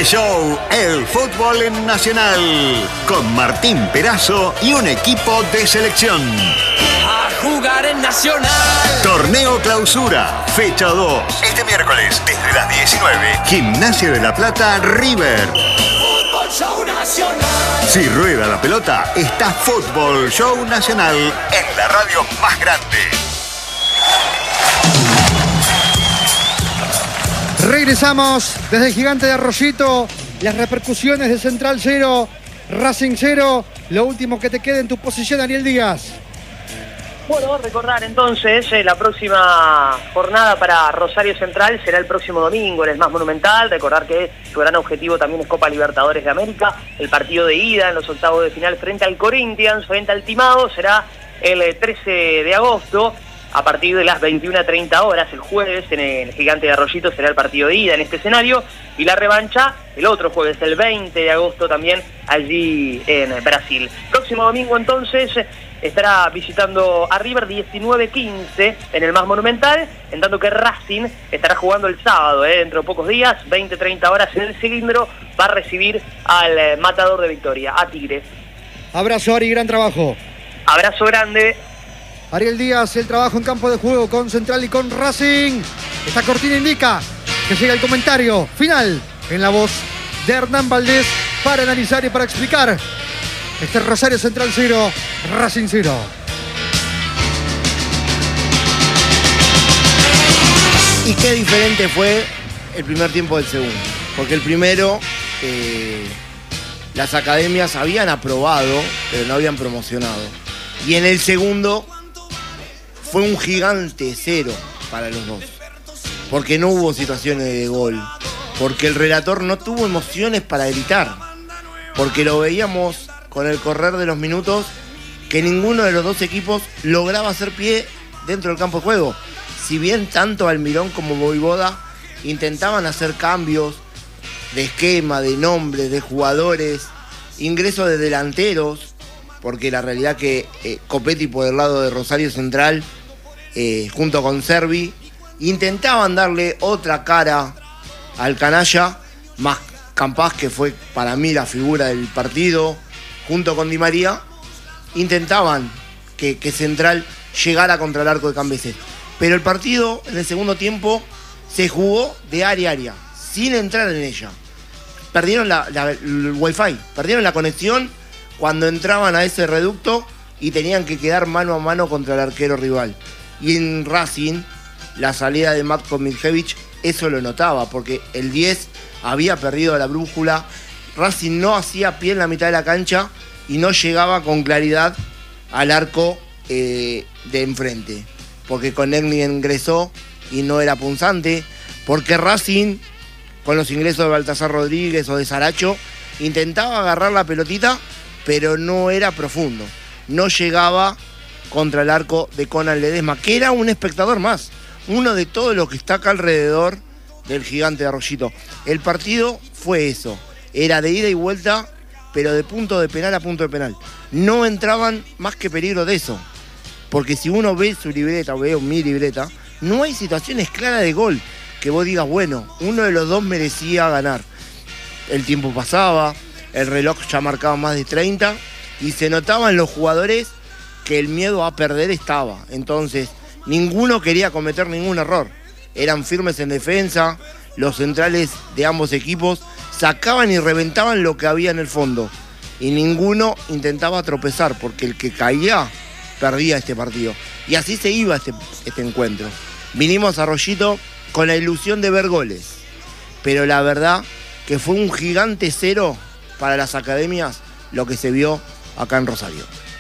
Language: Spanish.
¡Qué show! El fútbol en Nacional. Con Martín Perazo y un equipo de selección. A jugar en Nacional. Torneo Clausura, fecha 2. Este miércoles, desde las 19. Gimnasia de la Plata, River. Fútbol Show Nacional. Si rueda la pelota, está Fútbol Show Nacional en la radio más grande. Regresamos desde el Gigante de Arroyito. Las repercusiones de Central 0, Racing 0. Lo último que te queda en tu posición, Ariel Díaz. Bueno, recordar entonces la próxima jornada para Rosario Central será el próximo domingo, en el más monumental. Recordar que su gran objetivo también es Copa Libertadores de América. El partido de ida en los octavos de final frente al Corinthians, frente al Timado, será el 13 de agosto. A partir de las 21:30 horas, el jueves, en el Gigante de Arroyito será el partido de ida en este escenario, y la revancha el otro jueves, el 20 de agosto, también allí en Brasil. Próximo domingo, entonces, estará visitando a River 19:15 en el más monumental, en tanto que Racing estará jugando el sábado, dentro de pocos días, 20:30 horas en el Cilindro, va a recibir al matador de Victoria, a Tigre. Abrazo, Ari, gran trabajo. Abrazo grande. Ariel Díaz, el trabajo en campo de juego con Central y con Racing. Esta cortina indica que llega el comentario final en la voz de Hernán Valdés para analizar y para explicar este Rosario Central 0, Racing 0. Y qué diferente fue el primer tiempo del segundo. Porque el primero, las academias habían aprobado, pero no habían promocionado. Y en el segundo fue un gigante 0 para los dos. Porque no hubo situaciones de gol. Porque el relator no tuvo emociones para gritar. Porque lo veíamos con el correr de los minutos que ninguno de los dos equipos lograba hacer pie dentro del campo de juego. Si bien tanto Almirón como Voivoda intentaban hacer cambios de esquema, de nombres, de jugadores, ingresos de delanteros, porque la realidad que Copetti por el lado de Rosario Central, junto con Servi, intentaban darle otra cara al canalla, más Campas, que fue para mí la figura del partido, junto con Di María, intentaban que Central llegara contra el arco de Cambeses. Pero el partido en el segundo tiempo se jugó de área a área, sin entrar en ella. Perdieron el wifi, perdieron la conexión cuando entraban a ese reducto y tenían que quedar mano a mano contra el arquero rival. Y en Racing, la salida de Matko Miljevic, eso lo notaba, porque el 10 había perdido la brújula. Racing no hacía pie en la mitad de la cancha y no llegaba con claridad al arco de enfrente. Porque Conegni ingresó y no era punzante. Porque Racing, con los ingresos de Baltasar Rodríguez o de Saracho, intentaba agarrar la pelotita, pero no era profundo. No llegaba contra el arco de Conan Ledesma, que era un espectador más, uno de todos los que está acá alrededor del Gigante de Arroyito. El partido fue eso, era de ida y vuelta, pero de punto de penal a punto de penal. No entraban más que peligro de eso, porque si uno ve su libreta, o veo mi libreta, no hay situaciones claras de gol, que vos digas, bueno, uno de los dos merecía ganar. El tiempo pasaba, el reloj ya marcaba más de 30, y se notaban los jugadores que el miedo a perder estaba. Entonces, ninguno quería cometer ningún error. Eran firmes en defensa, los centrales de ambos equipos sacaban y reventaban lo que había en el fondo. Y ninguno intentaba tropezar, porque el que caía perdía este partido. Y así se iba este encuentro. Vinimos a Arroyito con la ilusión de ver goles. Pero la verdad que fue un gigante 0 para las academias lo que se vio acá en Rosario.